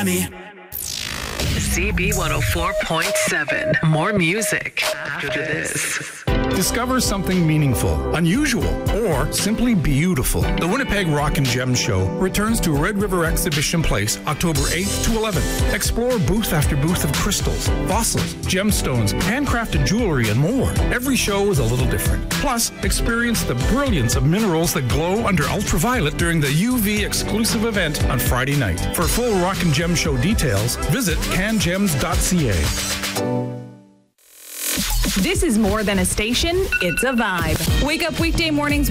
Miami. CB 104.7. More music after this. Discover something meaningful, unusual, or simply beautiful. The Winnipeg Rock and Gem Show returns to Red River Exhibition Place October 8th to 11th. Explore booth after booth of crystals, fossils, gemstones, handcrafted jewelry, and more. Every show is a little different. Plus, experience the brilliance of minerals that glow under ultraviolet during the UV exclusive event on Friday night. For full Rock and Gem Show details, visit cangems.ca. This is more than a station, it's a vibe. Wake up weekday mornings